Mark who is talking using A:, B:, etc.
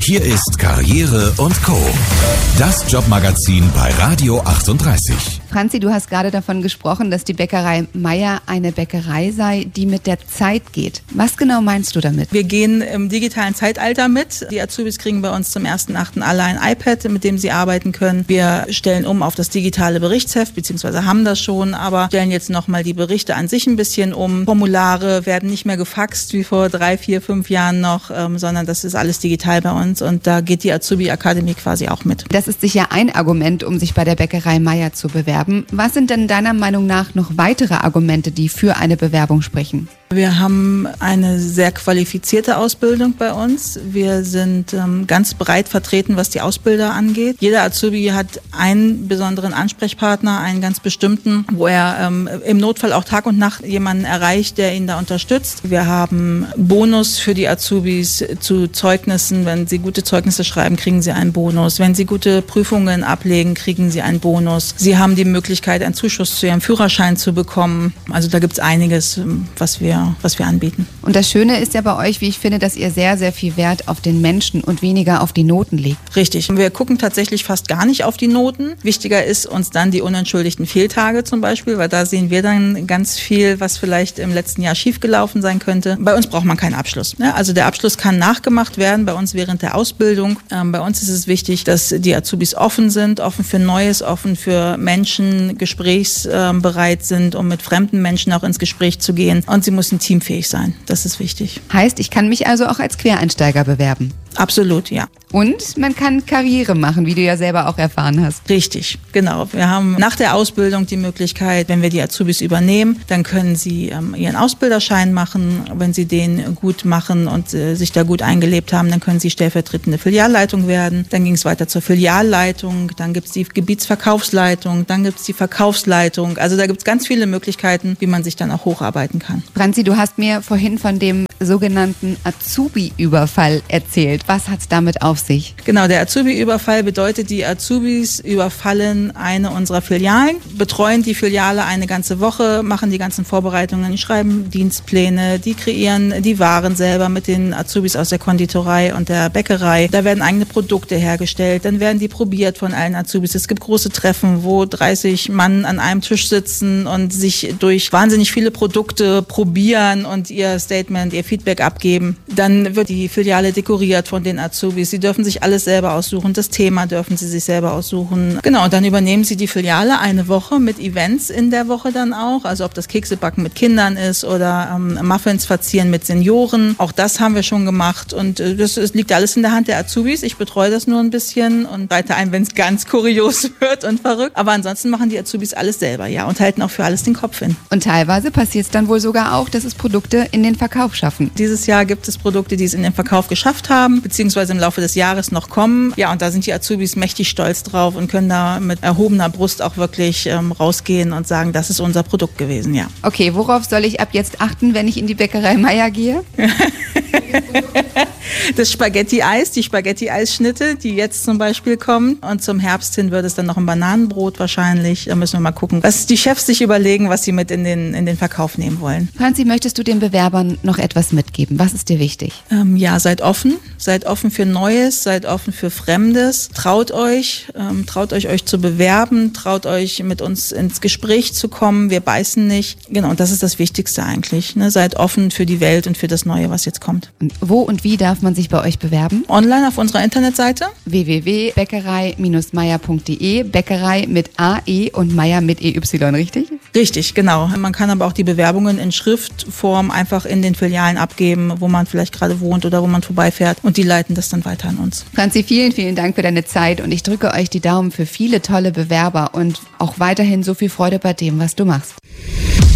A: Hier ist Karriere und Co. Das Jobmagazin bei Radio 38.
B: Franzi, du hast gerade davon gesprochen, dass die Bäckerei Meier eine Bäckerei sei, die mit der Zeit geht. Was genau meinst du damit?
C: Wir gehen im digitalen Zeitalter mit. Die Azubis kriegen bei uns zum 1.8. alle ein iPad, mit dem sie arbeiten können. Wir stellen um auf das digitale Berichtsheft, beziehungsweise haben das schon, aber stellen jetzt nochmal die Berichte an sich ein bisschen um. Formulare werden nicht mehr gefaxt wie vor 3, 4, 5 Jahren noch, sondern das ist alles digital bei uns und da geht die Azubi Akademie quasi auch mit.
B: Das ist sicher ein Argument, um sich bei der Bäckerei Meier zu bewerben. Was sind denn deiner Meinung nach noch weitere Argumente, die für eine Bewerbung sprechen?
C: Wir haben eine sehr qualifizierte Ausbildung bei uns. Wir sind ganz breit vertreten, was die Ausbilder angeht. Jeder Azubi hat einen besonderen Ansprechpartner, einen ganz bestimmten, wo er im Notfall auch Tag und Nacht jemanden erreicht, der ihn da unterstützt. Wir haben Bonus für die Azubis zu Zeugnissen. Wenn sie gute Zeugnisse schreiben, kriegen sie einen Bonus. Wenn sie gute Prüfungen ablegen, kriegen sie einen Bonus. Sie haben die Möglichkeit, einen Zuschuss zu ihrem Führerschein zu bekommen. Also da gibt es einiges, was wir anbieten.
B: Und das Schöne ist ja bei euch, wie ich finde, dass ihr sehr, sehr viel Wert auf den Menschen und weniger auf die Noten legt.
C: Richtig. Wir gucken tatsächlich fast gar nicht auf die Noten. Wichtiger ist uns dann die unentschuldigten Fehltage zum Beispiel, weil da sehen wir dann ganz viel, was vielleicht im letzten Jahr schiefgelaufen sein könnte. Bei uns braucht man keinen Abschluss. Also der Abschluss kann nachgemacht werden, bei uns während der Ausbildung. Bei uns ist es wichtig, dass die Azubis offen sind, offen für Neues, offen für Menschen, gesprächsbereit sind, um mit fremden Menschen auch ins Gespräch zu gehen. Und sie müssen teamfähig sein. Das ist wichtig.
B: Heißt, ich kann mich also auch als Quereinsteiger bewerben?
C: Absolut, ja.
B: Und man kann Karriere machen, wie du ja selber auch erfahren hast.
C: Richtig, genau. Wir haben nach der Ausbildung die Möglichkeit, wenn wir die Azubis übernehmen, dann können sie ihren Ausbilderschein machen. Wenn sie den gut machen und sich da gut eingelebt haben, dann können sie stellvertretende Filialleitung werden. Dann ging es weiter zur Filialleitung, dann gibt es die Gebietsverkaufsleitung, dann gibt es die Verkaufsleitung. Also da gibt es ganz viele Möglichkeiten, wie man sich dann auch hocharbeiten kann.
B: Franzi, du hast mir vorhin von dem sogenannten Azubi-Überfall erzählt. Was hat es damit auf sich?
C: Genau, der Azubi-Überfall bedeutet, die Azubis überfallen eine unserer Filialen, betreuen die Filiale eine ganze Woche, machen die ganzen Vorbereitungen, die schreiben Dienstpläne, die kreieren die Waren selber mit den Azubis aus der Konditorei und der Bäckerei. Da werden eigene Produkte hergestellt, dann werden die probiert von allen Azubis. Es gibt große Treffen, wo 30 Mann an einem Tisch sitzen und sich durch wahnsinnig viele Produkte probieren und ihr Statement, ihr Feedback abgeben. Dann wird die Filiale dekoriert von den Azubis. Sie dürfen sich alles selber aussuchen. Das Thema dürfen sie sich selber aussuchen. Genau, und dann übernehmen sie die Filiale eine Woche mit Events in der Woche dann auch. Also ob das Keksebacken mit Kindern ist oder Muffins verzieren mit Senioren. Auch das haben wir schon gemacht. Und das liegt alles in der Hand der Azubis. Ich betreue das nur ein bisschen und reite ein, wenn es ganz kurios wird und verrückt. Aber ansonsten machen die Azubis alles selber, ja, und halten auch für alles den Kopf hin.
B: Und teilweise passiert es dann wohl sogar auch, dass es Produkte in den Verkauf schaffen.
C: Dieses Jahr gibt es Produkte, die es in den Verkauf geschafft haben, beziehungsweise im Laufe des Jahres noch kommen. Ja, und da sind die Azubis mächtig stolz drauf und können da mit erhobener Brust auch wirklich rausgehen und sagen, das ist unser Produkt gewesen, ja.
B: Okay, worauf soll ich ab jetzt achten, wenn ich in die Bäckerei Meier gehe?
C: Das Spaghetti-Eis, die Spaghetti-Eisschnitte, die jetzt zum Beispiel kommen. Und zum Herbst hin wird es dann noch ein Bananenbrot wahrscheinlich. Da müssen wir mal gucken, was die Chefs sich überlegen, was sie mit in den Verkauf nehmen wollen.
B: Franzi, möchtest du den Bewerbern noch etwas mitgeben? Was ist dir wichtig?
C: Ja, seid offen für Neues, seid offen für Fremdes. Traut euch zu bewerben, traut euch mit uns ins Gespräch zu kommen. Wir beißen nicht. Genau, und das ist das Wichtigste eigentlich. Ne? Seid offen für die Welt und für das Neue, was jetzt kommt.
B: Und wo und wie darf man sich bei euch bewerben?
C: Online auf unserer Internetseite
B: www.bäckerei-meier.de. Bäckerei mit AE und Meier mit EY, richtig?
C: Richtig, genau. Man kann aber auch die Bewerbungen in Schriftform einfach in den Filialen abgeben, wo man vielleicht gerade wohnt oder wo man vorbeifährt, und die leiten das dann weiter an uns.
B: Franzi, vielen, vielen Dank für deine Zeit und ich drücke euch die Daumen für viele tolle Bewerber und auch weiterhin so viel Freude bei dem, was du machst.